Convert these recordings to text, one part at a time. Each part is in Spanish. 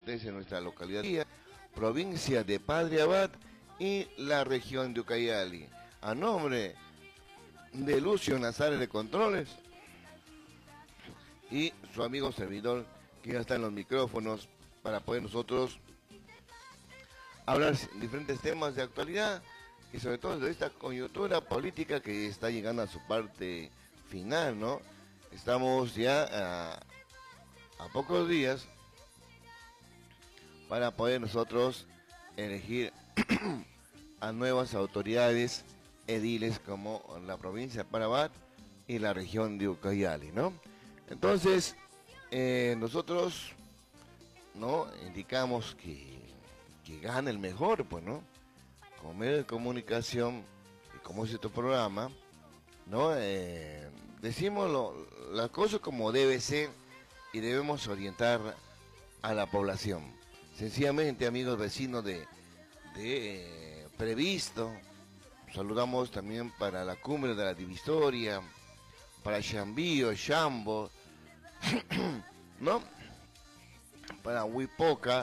oyentes en nuestra localidad, provincia de Padre Abad y la región de Ucayali. A nombre de Lucio Nazares de Controles y su amigo servidor que ya está en los micrófonos para poder nosotros hablar diferentes temas de actualidad y sobre todo de esta coyuntura política que está llegando a su parte final, ¿no? Estamos ya a pocos días para poder nosotros elegir a nuevas autoridades ediles como la provincia de Parabat y la región de Ucayali, ¿no? Entonces, nosotros no indicamos que gane el mejor, pues, ¿no? Como medio de comunicación y como es este programa, ¿no? Decimos las cosas como debe ser y debemos orientar a la población. Sencillamente, amigos vecinos de Previsto, saludamos también para la cumbre de la Divisoria, para Chambío, Chambo, ¿no? Para Huipoca,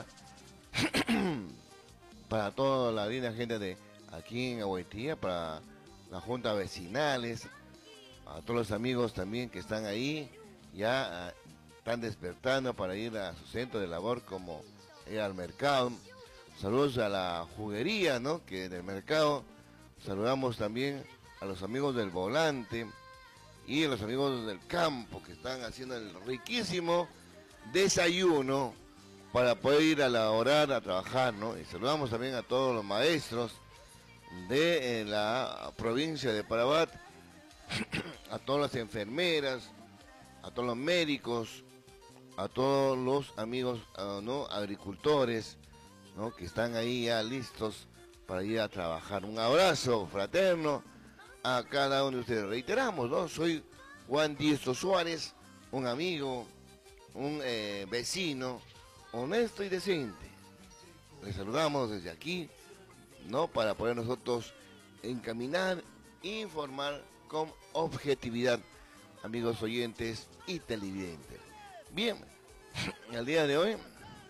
para toda la linda gente de aquí en Ahuetía, para la junta vecinales, a todos los amigos también que están ahí, ya están despertando para ir a su centro de labor como ir al mercado. Saludos a la juguería, ¿no? Que del mercado. Saludamos también a los amigos del volante y a los amigos del campo que están haciendo el riquísimo desayuno para poder ir a laborar, a trabajar, ¿no? Y saludamos también a todos los maestros de la provincia de Parabat, a todas las enfermeras, a todos los médicos, a todos los amigos, ¿no? Agricultores, ¿no? Que están ahí ya listos para ir a trabajar. Un abrazo fraterno a cada uno de ustedes. Reiteramos, ¿no? Soy Juan Diestro Suárez, un amigo, un vecino, honesto y decente. Les saludamos desde aquí, ¿no? Para poder nosotros encaminar, informar con objetividad, amigos oyentes y televidentes. Bien, el día de hoy,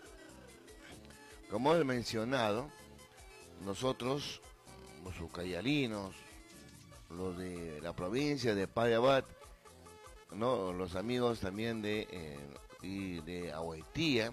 como he mencionado, nosotros, los ucayalinos, los de la provincia de Payabat, ¿no? Los amigos también de Ahuetía,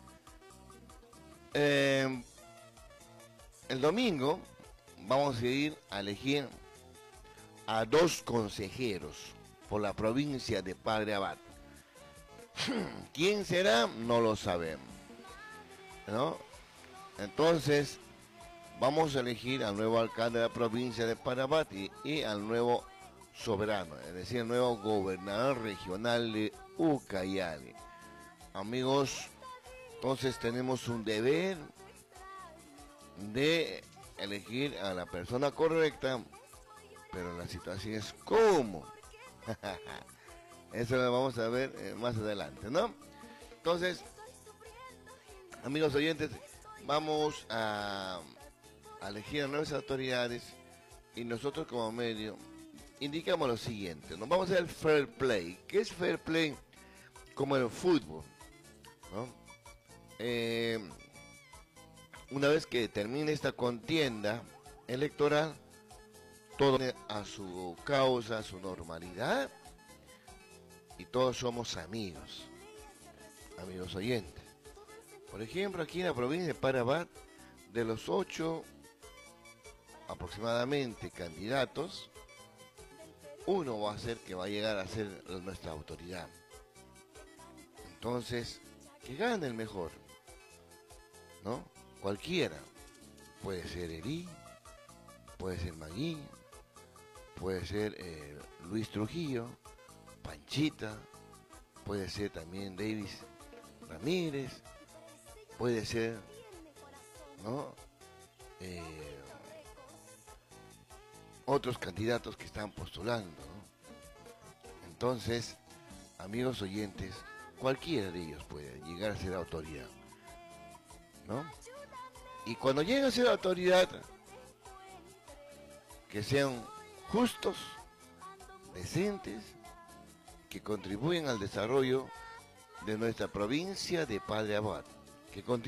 el domingo vamos a ir a elegir a 2 consejeros por la provincia de Padre Abad. ¿Quién será? No lo sabemos, ¿no? Entonces, vamos a elegir al nuevo alcalde de la provincia de Parabat y al nuevo soberano, es decir, el nuevo gobernador regional de Ucayali. Amigos, entonces tenemos un deber de elegir a la persona correcta, pero la situación es cómo. Eso lo vamos a ver más adelante, ¿no? Entonces, amigos oyentes, vamos a elegir a nuevas autoridades y nosotros como medio indicamos lo siguiente. Nos vamos a hacer el fair play. ¿Qué es fair play? Como el fútbol, ¿no? Una vez que termine esta contienda electoral, todo a su causa, a su normalidad, y todos somos amigos, amigos oyentes. Por ejemplo, aquí en la provincia de Parabat, de los 8 aproximadamente candidatos, uno va a ser que va a llegar a ser nuestra autoridad. Entonces, que gane el mejor, ¿no? Cualquiera. Puede ser Eri, puede ser Magui, puede ser Luis Trujillo, Panchita, puede ser también Davis Ramírez, puede ser, ¿no? Otros candidatos que están postulando, ¿no? Entonces, amigos oyentes, cualquiera de ellos puede llegar a ser autoridad, ¿no? Y cuando llegue a ser autoridad, que sean justos, decentes, que contribuyen al desarrollo de nuestra provincia de Padre Abad, que